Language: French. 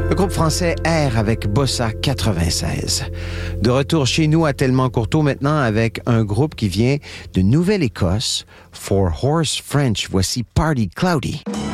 Le groupe français R avec Bossa 96. De retour chez nous à Tellement Courteau maintenant avec un groupe qui vient de Nouvelle-Écosse, For Horse French. Voici Party Cloudy.